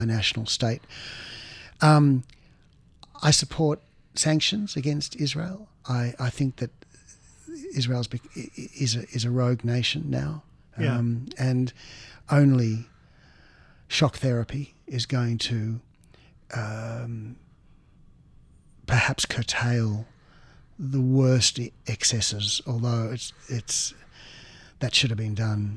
a national state. I support sanctions against Israel. I think that Israel is a rogue nation now, and only shock therapy is going to perhaps curtail the worst excesses. Although it's that should have been done,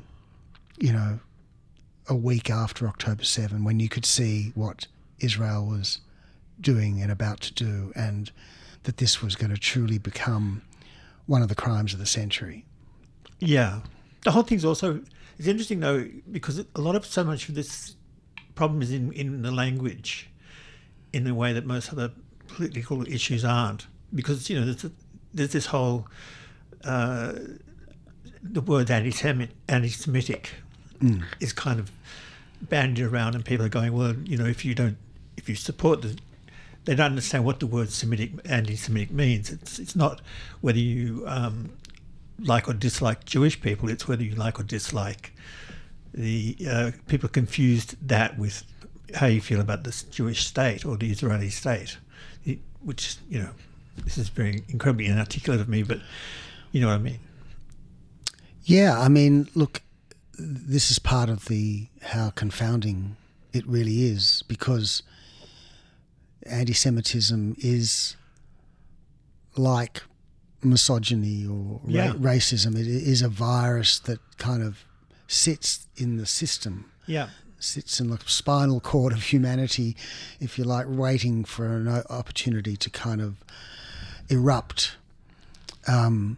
a week after October 7, when you could see what Israel was doing and about to do, and that this was going to truly become one of the crimes of the century. Yeah. The whole thing's also, it's interesting though, because so much of this problem is in the language, in a way that most other political issues aren't. Because, there's this whole, the word anti-Semitic is kind of bandied around, and people are going, well, if you support they don't understand what the word anti-Semitic means. It's not whether you like or dislike Jewish people. It's whether you like or dislike the people confused that with how you feel about this Jewish state or the Israeli state, which this is very incredibly inarticulate of me, but you know what I mean. Yeah, look, this is part of how confounding it really is, because anti-Semitism is like misogyny or racism. It is a virus that kind of sits in the system. Yeah. Sits in the spinal cord of humanity, if you like, waiting for an opportunity to kind of erupt. And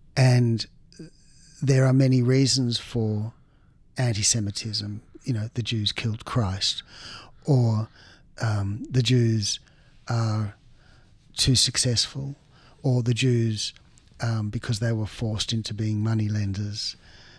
there are many reasons for anti-Semitism. The Jews killed Christ, or the Jews are too successful, or the Jews, because they were forced into being moneylenders,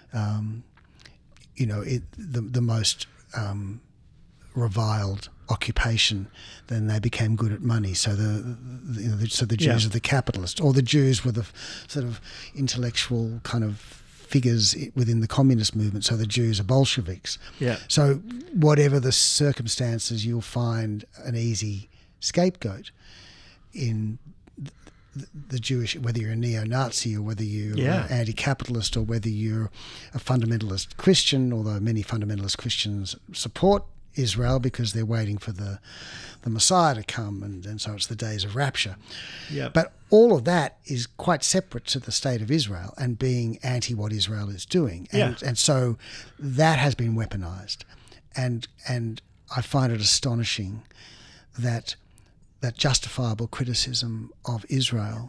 the most reviled occupation, then they became good at money. So the Jews are the capitalists, or the Jews were the sort of intellectual kind of figures within the communist movement. So the Jews are Bolsheviks. Yeah. So whatever the circumstances, you'll find an easy scapegoat in the Jewish, whether you're a neo-Nazi or whether you're anti-capitalist or whether you're a fundamentalist Christian, although many fundamentalist Christians support Israel because they're waiting for the Messiah to come, and so it's the days of rapture. Yeah. But all of that is quite separate to the state of Israel and being anti what Israel is doing. And so that has been weaponized. And I find it astonishing that justifiable criticism of Israel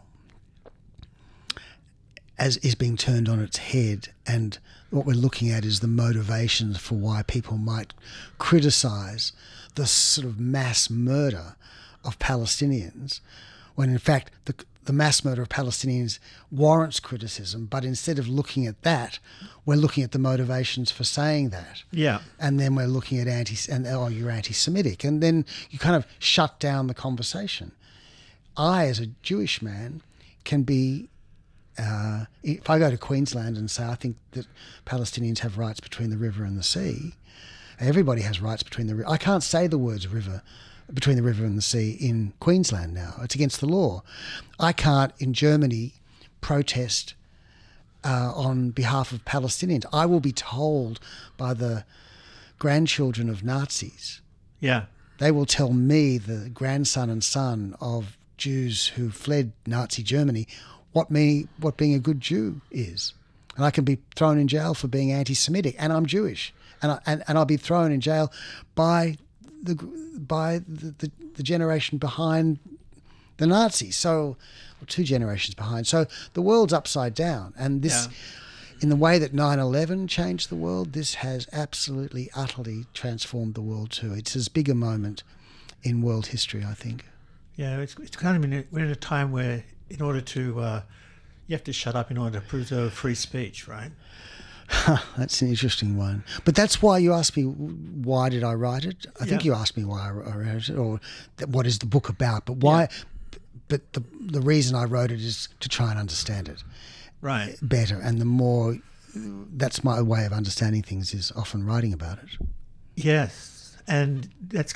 is being turned on its head, and what we're looking at is the motivations for why people might criticise the sort of mass murder of Palestinians, when in fact the mass murder of Palestinians warrants criticism, but instead of looking at that, we're looking at the motivations for saying that. Yeah. And then we're looking at you're anti-Semitic, and then you kind of shut down the conversation. I, as a Jewish man, can be, if I go to Queensland and say I think that Palestinians have rights between the river and the sea, everybody has rights between the river. I can't say the words between the river and the sea in Queensland now. It's against the law. I can't in Germany protest on behalf of Palestinians. I will be told by the grandchildren of Nazis. Yeah. They will tell me, the grandson and son of Jews who fled Nazi Germany, what being a good Jew is. And I can be thrown in jail for being anti-Semitic, and I'm Jewish. And I'll be thrown in jail by the generation behind the Nazis, or 2 generations behind. So the world's upside down, and this, in the way that 9/11 changed the world, this has absolutely, utterly transformed the world too. It's as big a moment in world history, I think. Yeah, it's kind of we're in a time where, in order to, you have to shut up in order to preserve free speech, right? That's an interesting one. But that's why you asked me, why did I write it? I think you asked me why I wrote it, or what is the book about. But why? Yeah. But the reason I wrote it is to try and understand it better. And the more, that's my way of understanding things, is often writing about it. Yes. And that's